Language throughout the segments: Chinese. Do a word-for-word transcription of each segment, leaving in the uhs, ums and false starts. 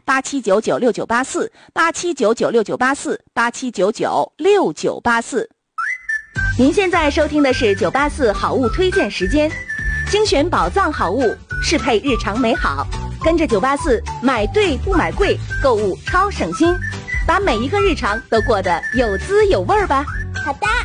八七九九六九八四，八七九九六九八四，八七九九六九八四。您现在收听的是九八四好物推荐时间，精选宝藏好物，适配日常美好。跟着九八四买对不买贵，购物超省心，把每一个日常都过得有滋有味吧。 好的。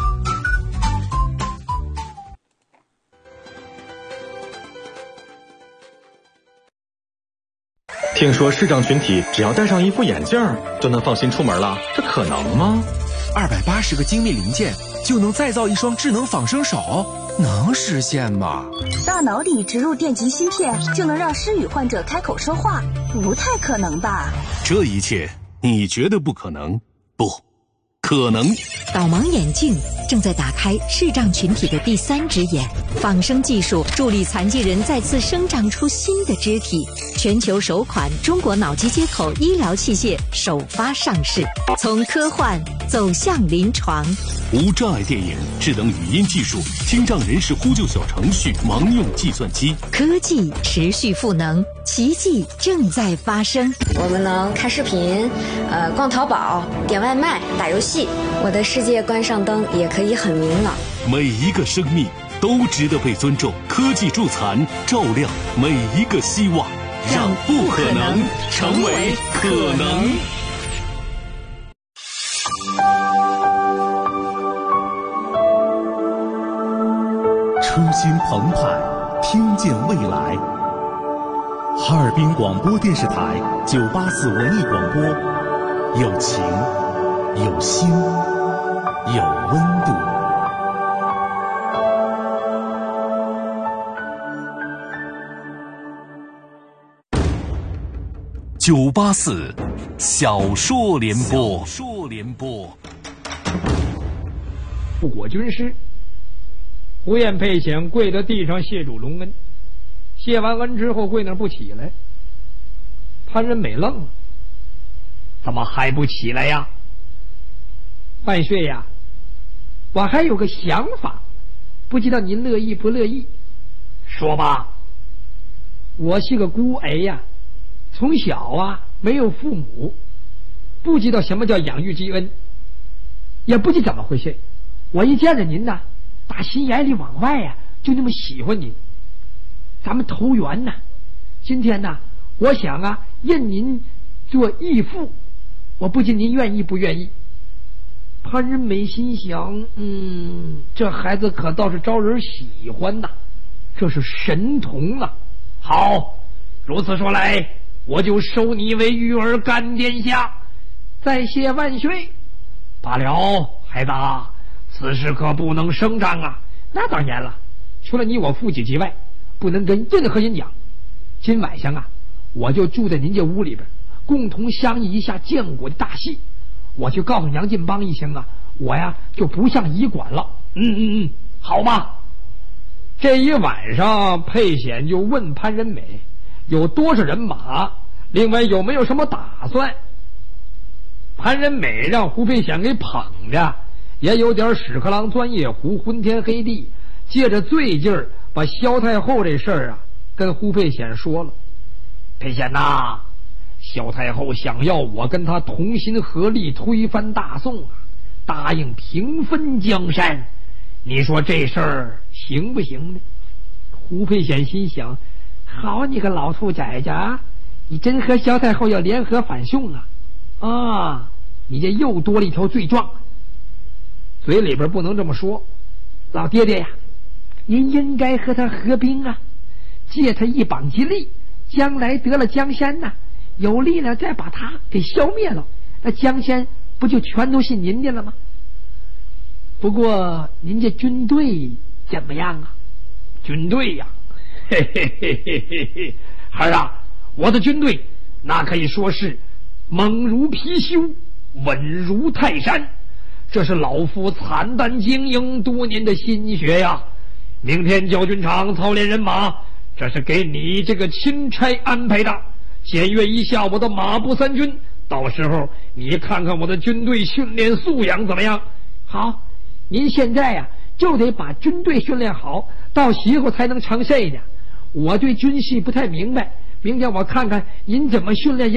听说视障群体只要戴上一副眼镜就能放心出门了，这可能吗？ 二百八十个精密零件就能再造一双智能仿生手，能实现吗？ 大脑里植入电极芯片就能让失语患者开口说话，不太可能吧？ 这一切你觉得不可能？不可能。 导盲眼镜正在打开视障群体的第三只眼，仿生技术助力残疾人再次生长出新的肢体。全球首款中国脑机接口医疗器械首发上市，从科幻走向临床。 无障碍电影、智能语音技术、听障人士呼救小程序、盲用计算机， 科技持续赋能，奇迹正在发生。 我们能看视频，呃，逛淘宝、点外卖、打游戏。我的世界关上灯也可以很明朗。 每一个生命都值得被尊重，科技助残，照亮每一个希望，让不可能成为可能。 初心澎湃，听见未来。哈尔滨广播电视台九八四文艺广播，有情，有心，有温度。 九八四小说联播，小说联播。 护国军师胡彦佩显跪在地上谢主隆恩，谢完恩之后跪那儿不起来。潘仁美愣了，怎么还不起来呀？万岁呀，我还有个想法，不知道您乐意不乐意？说吧。我是个孤儿呀，从小啊没有父母，不知道什么叫养育之恩，也不知怎么回事。我一见着您呐，打心眼里往外呀、啊、就那么喜欢您，咱们投缘呐。今天呐，我想啊认您做义父，我不知您愿意不愿意。潘仁美心想，嗯，这孩子可倒是招人喜欢呐，这是神童啊。好，如此说来，我就收你为育儿干殿下，再谢万岁。罢了，孩子，此事可不能声张啊。那当然了，除了你我父亲之外，不能跟任何人讲。今晚上啊，我就住在您这屋里边，共同商议一下建国的大戏。我去告诉杨进邦一声啊，我呀就不上医馆了。嗯嗯嗯，好吧。这一晚上，佩显就问潘仁美有多少人马，另外有没有什么打算。潘仁美让胡佩显给捧着，也有点屎壳郎钻夜壶，昏天黑地，借着醉劲儿把萧太后这事儿啊跟胡佩显说了。佩显呐，萧太后想要我跟他同心合力推翻大宋啊，答应平分江山，你说这事儿行不行呢？胡佩显心想，好你个老兔崽子啊，你真和萧太后要联合反宋啊？啊，你这又多了一条罪状。嘴里边不能这么说，老爹爹呀，您应该和他合兵啊，借他一膀之力，将来得了江山呐、啊，有力量再把他给消灭了，那江山不就全都是您的了吗？不过您这军队怎么样啊？军队呀、啊，嘿嘿嘿嘿嘿嘿，孩儿啊，我的军队那可以说是猛如貔貅，稳如泰山，这是老夫惨淡经营多年的心血呀。明天教军场操练人马，这是给你这个钦差安排的，检阅一下我的马步三军，到时候你看看我的军队训练素养怎么样。好，您现在呀、啊、就得把军队训练好，到时候才能成事呢。我对军事不太明白，明天我看看您怎么训练人。